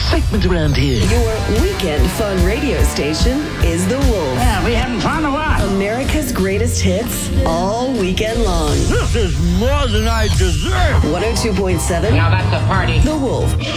excitement around here. Your weekend fun radio station is The Wolf. Yeah, we having fun or what? America's greatest hits all weekend long. This is more than I deserve. 102.7. Now that's a party. The Wolf.